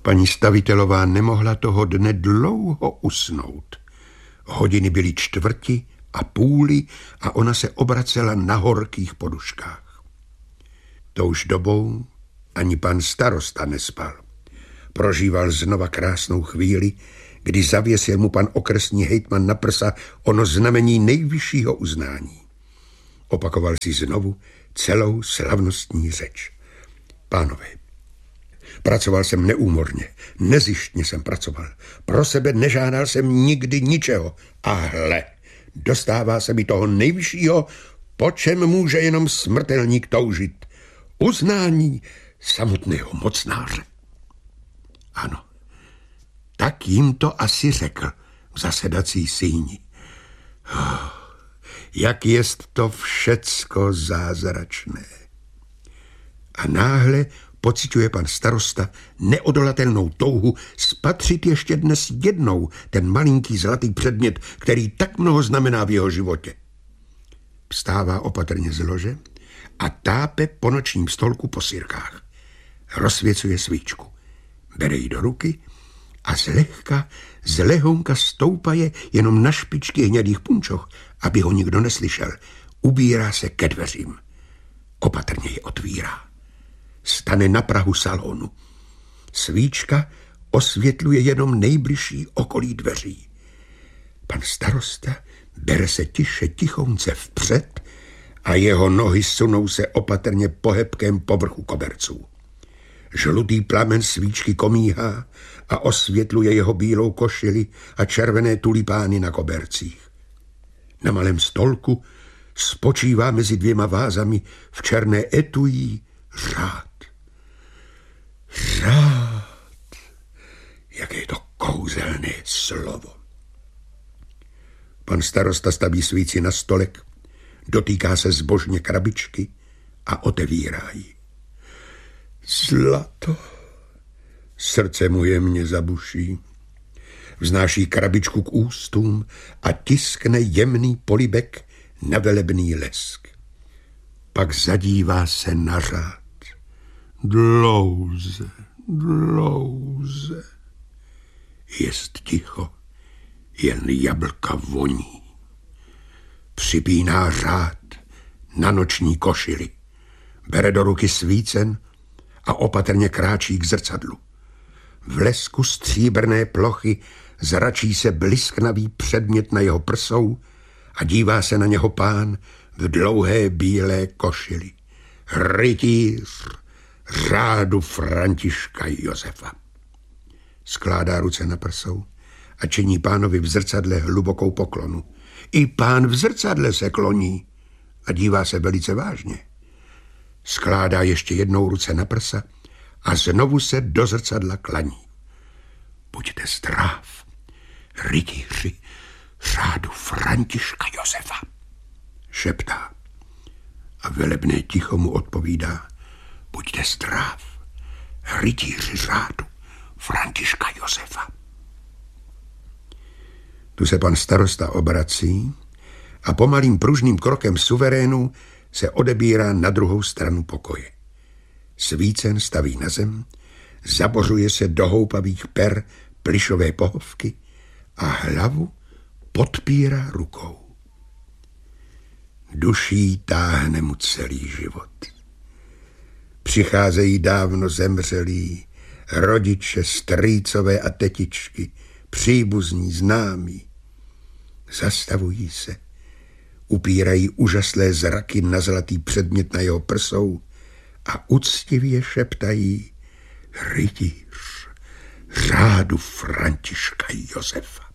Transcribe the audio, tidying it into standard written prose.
Paní stavitelová nemohla toho dne dlouho usnout. Hodiny byly 1/4 a ona se obracela na horkých poduškách. Touž dobou ani pan starosta nespal. Prožíval znova krásnou chvíli, kdy zavěsil mu pan okresní hejtman na prsa ono znamení nejvyššího uznání. Opakoval si znovu celou slavnostní řeč. Pánové, pracoval jsem neúmorně, nezištně jsem pracoval. Pro sebe nežádal jsem nikdy ničeho. A hle, dostává se mi toho nejvyššího, po čem může jenom smrtelník toužit. Uznání samotného mocnáře. Ano, tak jim to asi řekl v zasedací síni. Jak jest to všecko zázračné. A náhle pociťuje pan starosta neodolatelnou touhu spatřit ještě dnes jednou ten malinký zlatý předmět, který tak mnoho znamená v jeho životě. Vstává opatrně z lože a tápe po nočním stolku po sirkách. Rozsvěcuje svíčku, bere ji do ruky a z lehonka stoupaje jenom na špičky hnědých punčoch, aby ho nikdo neslyšel. Ubírá se ke dveřím. Opatrně je otvírá. Stane na prahu salonu. Svíčka osvětluje jenom nejbližší okolí dveří. Pan starosta bere se tichounce vpřed a jeho nohy sunou se opatrně pohebkem povrchu koberců. Žlutý plamen svíčky komíhá a osvětluje jeho bílou košili a červené tulipány na kobercích. Na malém stolku spočívá mezi 2 vázami v černé etui řád. Řád. Jaké je to kouzelné slovo. Pan starosta staví svíci na stolek, dotýká se zbožně krabičky a otevírá ji. Zlato. Srdce mu jemně zabuší. Vznáší krabičku k ústům a tiskne jemný polibek na velebný lesk. Pak zadívá se na řád. Dlouze. Jest ticho, jen jablka voní. Připíná řád na noční košili. Bere do ruky svícen a opatrně kráčí k zrcadlu. V lesku stříbrné plochy zračí se blisknavý předmět na jeho prsou a dívá se na něho pán v dlouhé bílé košili. Rytíř řádu Františka Josefa. Skládá ruce na prsou a činí pánovi v zrcadle hlubokou poklonu. I pán v zrcadle se kloní a dívá se velice vážně. Skládá ještě jednou ruce na prsa a znovu se do zrcadla klaní. Buďte zdrav, rytíři řádu Františka Josefa, šeptá. A velebné ticho mu odpovídá. Buďte zdrav, rytíři řádu Františka Josefa. Tu se pan starosta obrací a pomalým pružným krokem suverénu se odebírá na druhou stranu pokoje. Svícen staví na zem, zabořuje se do houpavých per plišové pohovky a hlavu podpírá rukou. Duší táhne mu celý život. Přicházejí dávno zemřelí, rodiče, strýcové a tetičky, příbuzní, známí. Zastavují se, upírají úžaslé zraky na zlatý předmět na jeho prsou a uctivě šeptají rytíř řádu Františka Josefa.